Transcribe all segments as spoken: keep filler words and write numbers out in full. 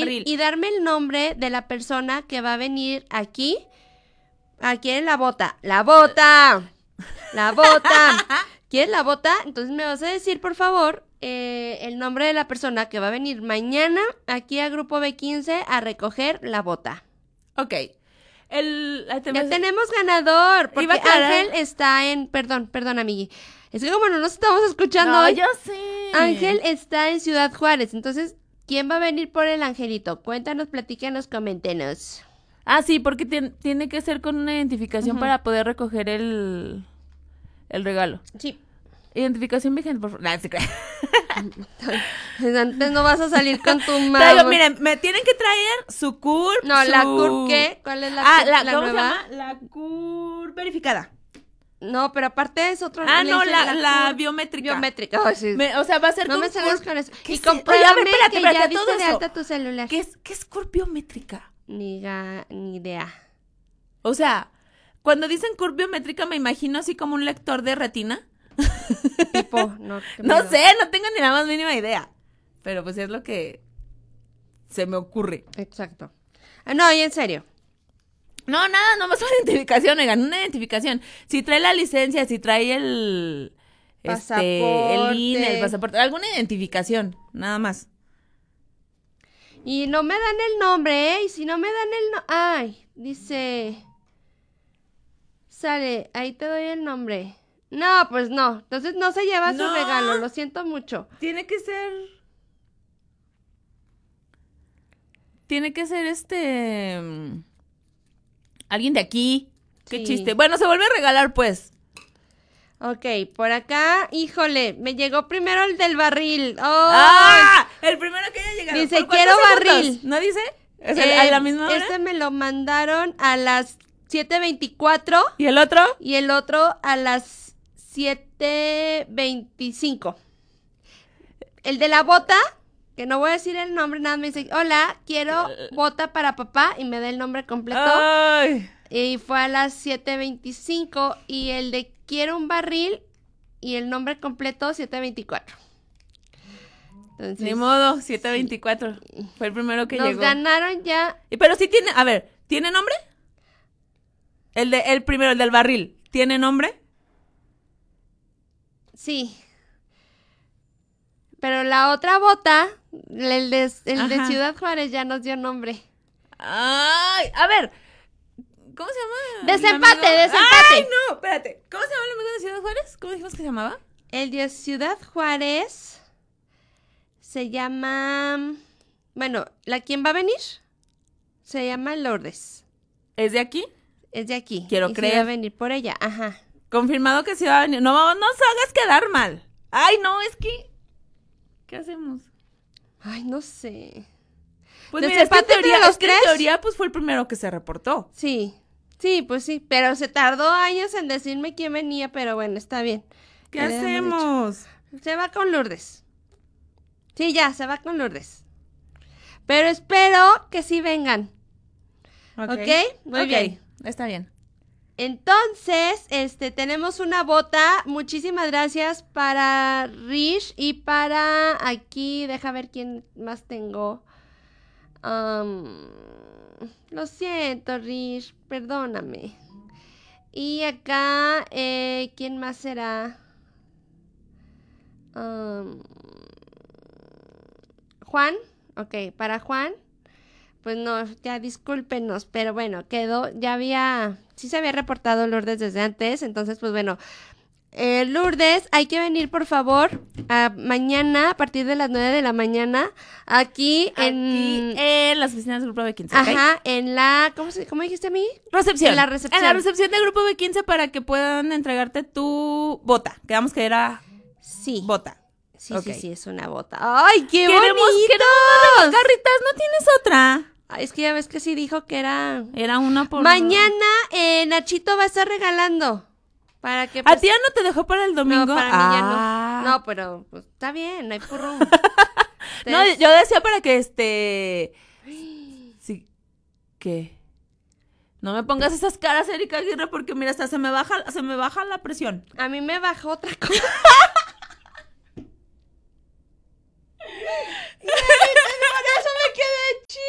barril. Y darme el nombre de la persona que va a venir aquí. Aquí en la bota. ¡La bota! ¡La bota! ¿Quieres la bota? Entonces me vas a decir, por favor, eh, el nombre de la persona que va a venir mañana aquí a Grupo B quince a recoger la bota. Ok. El, ya tenemos ganador, porque aclarar... Ángel está en... Perdón, perdón, amigui. Es que como no nos estamos escuchando no, hoy... yo sé. Ángel está en Ciudad Juárez, entonces, ¿quién va a venir por el angelito? Cuéntanos, platícanos, coméntenos. Ah, sí, porque tiene, tiene que ser con una identificación uh-huh. para poder recoger el, el regalo. Sí. Identificación vigente, por favor. No, se cree. Antes no vas a salir con tu mamá. Traigo, miren, me tienen que traer su C U R P. No, su... la C U R P, ¿qué? ¿Cuál es la ah, C U R P? La, ¿La ¿cómo nueva? se llama? La C U R P verificada. No, pero aparte es otro... Ah, no, la, la, la biométrica. Biométrica, oh, sí. Me, o sea, va a ser no con me salgas con eso. Y compruébame Oye, a ver, espérate, que espérate, ya diste todo de eso. alta tu celular. ¿Qué es, qué es C U R P biométrica? Ni, ga, ni idea. O sea, cuando dicen C U R P biométrica me imagino así como un lector de retina. Tipo, no. No sé, no tengo ni la más mínima idea. Pero pues es lo que se me ocurre. Exacto. Ah, no, y en serio. No, nada, no más una identificación, oigan, una identificación. Si trae la licencia, si trae el... Pasaporte. Este, el I N E, el pasaporte, alguna identificación, nada más. Y no me dan el nombre, ¿eh? Y si no me dan el nombre... Ay, dice... Sale, ahí te doy el nombre. No, pues no. Entonces no se lleva no. su regalo, lo siento mucho. Tiene que ser... Tiene que ser este... Alguien de aquí. Qué sí. chiste. Bueno, se vuelve a regalar, pues. Ok, por acá, híjole, me llegó primero el del barril. ¡Oh! ¡Ah! El primero que haya llegado. Dice, quiero barril. ¿No dice? O sea, eh, ¿a la misma hora? Este me lo mandaron a las siete veinticuatro. ¿Y el otro? Y el otro a las siete veinticinco. El de la bota, que no voy a decir el nombre, nada, me dice, hola, quiero bota para papá, y me da el nombre completo. Ay. Y fue a las siete veinticinco. Y el de quiero un barril y el nombre completo siete veinticuatro. Entonces, ni modo, siete veinticuatro. Sí. Fue el primero que nos llegó. Nos ganaron ya. Pero sí tiene, a ver, ¿tiene nombre? El de el primero, el del barril, ¿tiene nombre? Sí. Pero la otra bota, el de, el de Ciudad Juárez, ya nos dio nombre. Ay, a ver, ¿cómo se llama? Desempate, desempate. Ay, no, espérate. ¿Cómo se llama el amigo de Ciudad Juárez? ¿Cómo dijimos que se llamaba? El de Ciudad Juárez se llama... Bueno, ¿la quién va a venir? Se llama Lourdes. ¿Es de aquí? Es de aquí. Quiero y creer. Sí va a venir por ella, ajá. Confirmado que sí va a venir. No, no nos hagas quedar mal. Ay, no, es que... ¿Qué hacemos? Ay, no sé. Pues mira, es que en teoría, es que en teoría, pues fue el primero que se reportó. Sí, sí, pues sí, pero se tardó años en decirme quién venía, pero bueno, está bien. ¿Qué hacemos? Se va con Lourdes. Sí, ya, se va con Lourdes. Pero espero que sí vengan. ¿Ok? ¿Okay? Muy okay. bien. Está bien. Entonces, este, tenemos una bota. Muchísimas gracias para Rish y para aquí, deja ver quién más tengo. Um, lo siento, Rish, perdóname. Y acá, eh, ¿quién más será? Um, Juan, ok, para Juan. Pues no, ya discúlpenos, pero bueno, quedó, ya había, sí se había reportado Lourdes desde antes, entonces pues bueno, eh, Lourdes, hay que venir por favor a mañana a partir de las nueve de la mañana, aquí, aquí en... en las oficinas del Grupo B quince, Ajá, ¿okay? En la, ¿cómo, se, ¿cómo dijiste a mí? Recepción. En la recepción. En la recepción del Grupo B quince para que puedan entregarte tu bota, quedamos que era sí. bota. Sí, okay. sí, sí, es una bota. ¡Ay, qué queremos, bonito! Queremos garritas, ¿no tienes otra? Ay, es que ya ves que sí dijo que era... Era una por... Mañana eh, Nachito va a estar regalando. Para que, pues... ¿A ti ya no te dejó para el domingo? No, para ah. mí ya no. No, pero pues, está bien, no hay purrum. Entonces... No, yo decía para que este... Sí. ¿Qué? No me pongas esas caras, Erika Aguirre, porque mira, hasta se me baja, se me baja la presión. A mí me bajó otra cosa. Por eso me quedé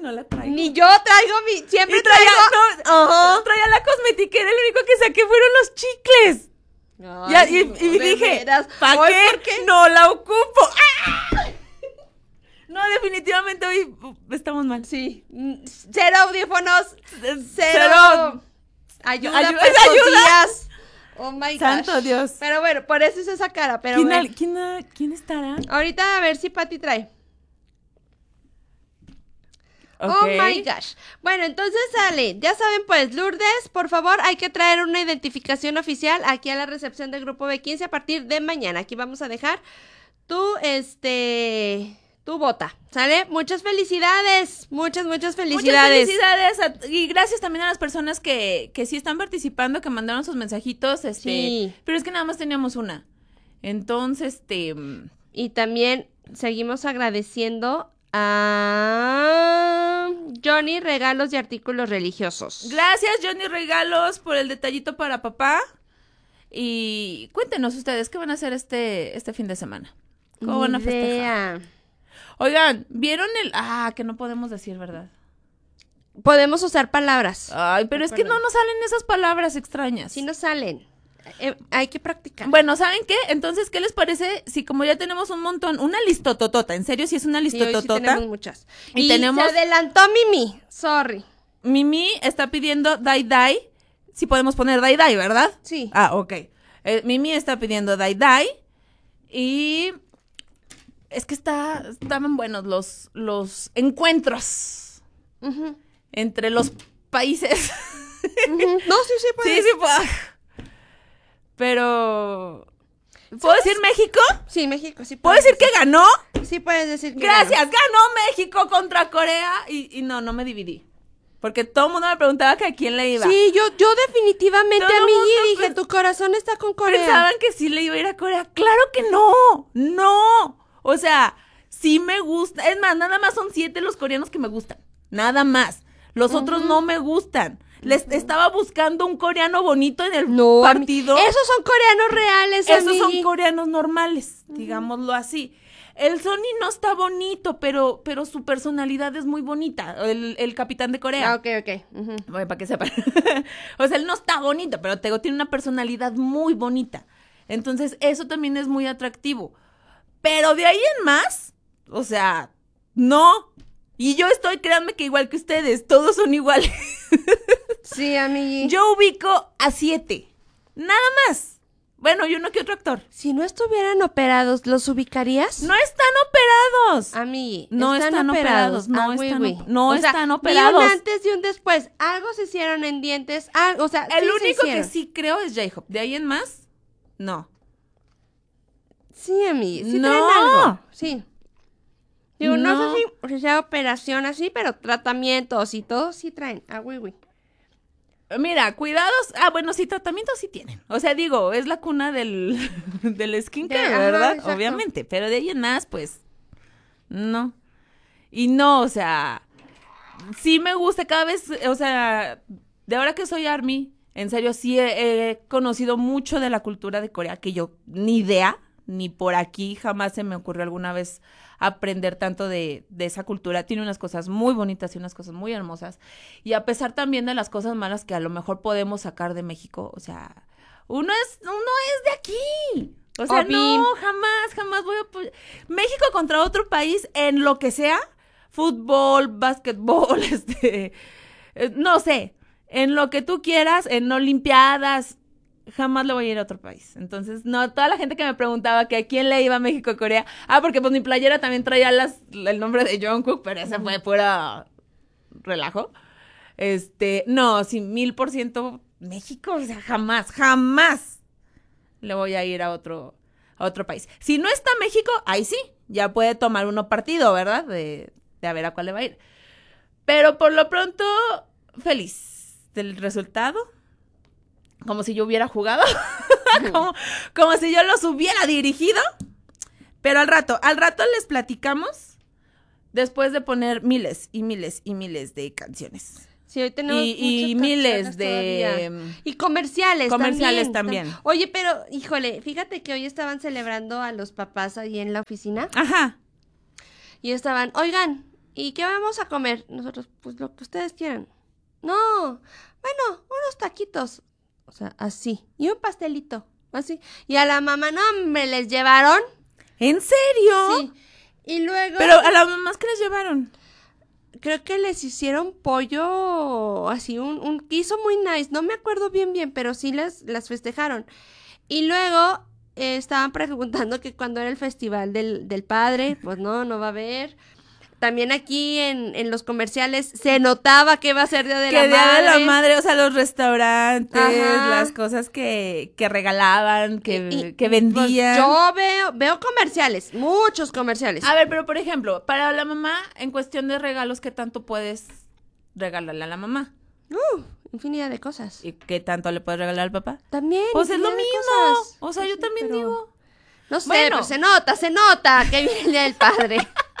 no la traigo. Ni yo traigo mi... Siempre Y traía, traigo... no, Ajá. traía la cosmetiquera, el único que saqué fueron los chicles. Ay, Ya, y, no, y de dije, veras. ¿para Hoy, qué? ¿por qué? No la ocupo. ¡Ah! No, definitivamente hoy uh, estamos mal. Sí. Mm, Cero audífonos. Cero. Cero. Ayuda, Ayuda, para estos ayuda. días. Oh my gosh. Santo Dios. Pero bueno, por eso es esa cara. Pero ¿Quién, bueno. al- quién, ha- quién estará? Ahorita a ver si Patty trae. Ok. Oh my gosh. Bueno, entonces sale. Ya saben, pues, Lourdes, por favor, hay que traer una identificación oficial aquí a la recepción del grupo B quince a partir de mañana. Aquí vamos a dejar tu, este, tu bota. ¿Sale? Muchas felicidades. Muchas, muchas felicidades. Muchas felicidades a- y gracias también a las personas que, que sí están participando, que mandaron sus mensajitos, este, Sí. pero es que nada más teníamos una. Entonces, este, mm, Y también seguimos agradeciendo a Johnny regalos y artículos religiosos. gracias Johnny Regalos por el detallito para papá. Y cuéntenos ustedes qué van a hacer este, este fin de semana. ¿Cómo van a Ni festejar? idea. Oigan, ¿vieron el...? Ah, que no podemos decir, ¿verdad? Podemos usar palabras. Ay, pero es que no nos salen esas palabras extrañas. Si no salen. Eh, hay que practicar. Bueno, ¿saben qué? Entonces, ¿qué les parece si como ya tenemos un montón, una listototota, en serio, si es una Sí, hoy sí listototota? tenemos muchas. Y Y, tenemos- se adelantó Mimi. Sorry. Mimi está pidiendo Dai Dai. Si podemos poner Dai Dai, ¿verdad? Sí. Ah, ok. Eh, Mimi está pidiendo Dai Dai. Y es que está, estaban buenos los, los encuentros Ujú, entre los países. ujú. No, sí, sí, Sí, puedes. sí, puedo. Pero... ¿Puedo decir México? Sí, México, sí ¿Puedo puedes decir que ganó? Sí puedes decir que Gracias, ganó. ganó México contra Corea. Y, y no, no me dividí. Porque todo el mundo me preguntaba que a quién le iba. Sí, yo, yo definitivamente Todo a mí mundo dije, pens- tu corazón está con Corea. Pensaban que sí le iba a ir a Corea. ¡Claro que no! ¡No! O sea, sí me gusta. Es más, nada más son siete los coreanos que me gustan. Nada más. Los otros no me gustan. Les estaba buscando un coreano bonito en el No, a mí- partido. esos son coreanos reales, Esos son amigui. coreanos normales, digámoslo así. El Sony no está bonito, pero, pero su personalidad es muy bonita. El, el capitán de Corea. Ah, ok, ok. Ujú. Bueno, para que sepan. O sea, él no está bonito, pero te digo, tiene una personalidad muy bonita. Entonces, eso también es muy atractivo. Pero de ahí en más, o sea, no. Y yo estoy, créanme que igual que ustedes, todos son iguales. Sí, amigui. Yo ubico a siete. Nada más. Bueno, y uno que otro actor. Si no estuvieran operados, ¿los ubicarías? No están operados. Amigui, No están operados, no Ah, güey, están güey. op- no O sea, están vi operados. un antes y un después. Algo se hicieron en dientes, algo, o sea, El sí se único que hicieron. sí creo es J-Hope. De ahí en más, no. Sí, amigui, sí No. traen algo. Sí. Digo, no, No. sé si sea operación así, pero tratamientos y todo sí traen. Ah, güey, güey. Mira, cuidados. Ah, bueno, sí, tratamientos sí tienen. O sea, digo, es la cuna del, del skincare, De- ajá, ¿verdad? exacto. Obviamente. Pero de ahí en más, pues, no. Y no, o sea, sí me gusta cada vez, o sea, de ahora que soy ARMY, en serio, sí he, he conocido mucho de la cultura de Corea que yo ni idea, ni por aquí jamás se me ocurrió alguna vez aprender tanto de, de esa cultura. Tiene unas cosas muy bonitas y unas cosas muy hermosas. Y a pesar también de las cosas malas que a lo mejor podemos sacar de México, o sea, uno es, uno es de aquí. O sea, Obi. no, jamás, jamás voy a... po- México contra otro país en lo que sea, fútbol, básquetbol, este, eh, no sé, en lo que tú quieras, en olimpiadas, jamás le voy a ir a otro país. Entonces, no, toda la gente que me preguntaba que a quién le iba a México o Corea, ah, porque pues mi playera también traía las, el nombre de Jungkook, pero ese fue pura relajo. Este, no, sí, mil por ciento México, o sea, jamás, jamás le voy a ir a otro, a otro país. Si no está México, ahí sí, ya puede tomar uno partido, ¿verdad? De, de a ver a cuál le va a ir. Pero por lo pronto, feliz del resultado. Como si yo hubiera jugado. como, como si yo los hubiera dirigido. Pero al rato, al rato les platicamos. Después de poner miles y miles y miles de canciones. Sí, hoy tenemos Y- y muchas miles canciones de- todavía. Y comerciales, Comerciales también. también. Oye, pero, híjole, fíjate que hoy estaban celebrando a los papás ahí en la oficina. Ajá. Y estaban, oigan, ¿y qué vamos a comer? Nosotros, pues lo que ustedes quieran. No, bueno, unos taquitos. O sea, así. Y un pastelito, así. Y a la mamá, no, me les llevaron. ¿En serio? Sí. Y luego... Pero a las mamás, ¿qué les llevaron? Creo que les hicieron pollo, así, un, un guiso muy nice. No me acuerdo bien bien, pero sí las, las festejaron. Y luego eh, estaban preguntando que cuando era el festival del, del padre, pues no, no va a haber. También aquí en, en los comerciales se notaba que iba a ser Día de Que la Día Madre. de la Madre, o sea, los restaurantes, Ajá. las cosas que, que regalaban, que, Y- que pues, vendían. yo veo, veo comerciales, muchos comerciales. A ver, pero por ejemplo, para la mamá, en cuestión de regalos, ¿qué tanto puedes regalarle a la mamá? Uh, infinidad de cosas. ¿Y qué tanto le puedes regalar al papá? También. Pues es lo infinidad de mismo. cosas. O sea, Pues yo sí, también pero- digo. No sé, Bueno. pero se nota, se nota que viene el Día del Padre.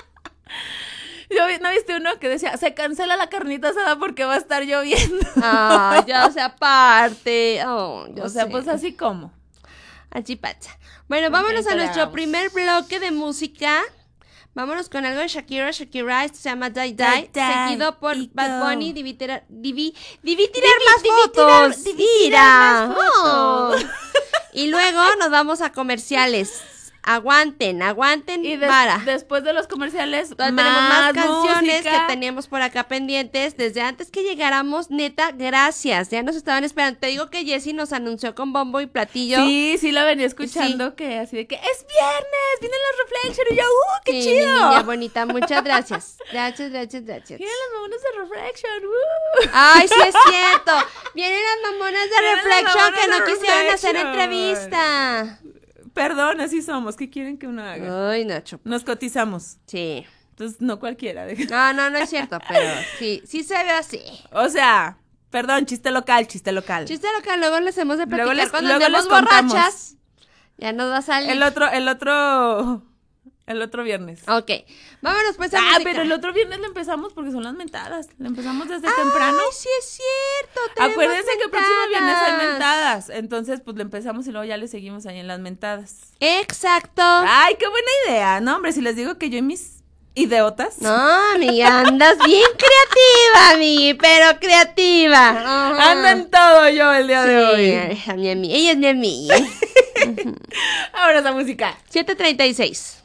Yo vi- ¿no viste uno que decía, se cancela la carnita asada porque va a estar lloviendo? Ah, ya, o sea, aparte. Oh, yo O sea, sé. pues así como. Así pasa. Bueno, Ok, vámonos a te nuestro damos. primer bloque de música. Vámonos con algo de Shakira, Shakira, esto se llama Die Die, Die, Die, seguido por y Bad go. Bunny, Divi tirar, Divi, Divi tirar Divi, más Divi fotos, tirar- Divi Mira. tirar más fotos. Oh. Y luego nos vamos a comerciales. Aguanten, aguanten, Y des- para. después de los comerciales, Todavía tenemos más canciones música. que teníamos por acá pendientes. Desde antes que llegáramos, neta, gracias. Ya nos estaban esperando. Te digo que Jessie nos anunció con bombo y platillo. Sí, sí la venía escuchando, que así de que es viernes, vienen los Reflection y yo, ¡uh, qué Sí, chido! mi niña bonita, muchas gracias. Gracias, gracias, gracias. Vienen las mamonas de Reflection, ¡uh! Ay, sí es cierto. Vienen las mamonas de Vienen las Reflection que mamonas no de quisieron hacer Reflection. entrevista. Perdón, así somos, ¿qué quieren que uno haga? Ay, Nacho. Nos cotizamos, Sí. entonces no cualquiera. de- No, no, no es cierto, pero sí, sí se ve así. O sea, perdón, chiste local, chiste local. Chiste lo que luego les hemos de Luego platicar les- cuando luego andemos les contamos. borrachas. Ya nos va a salir. El otro, el otro, el otro viernes. Ok, vámonos pues a Ah, música. pero el otro viernes lo empezamos porque son las mentadas. Lo empezamos desde temprano. Ay, sí es cierto. tenemos Acuérdense que el próximo viernes hay mentadas. mentadas. Entonces, pues lo empezamos y luego ya le seguimos ahí en las mentadas. Exacto. Ay, qué buena idea. No, hombre, si les digo que yo y mis ideotas. No, amiga, andas bien creativa, amigui, pero creativa. Ajá. Ando en todo yo el día Sí, de hoy. a mi ami- ella es mi amiga. Ahora esa música. siete treinta y seis.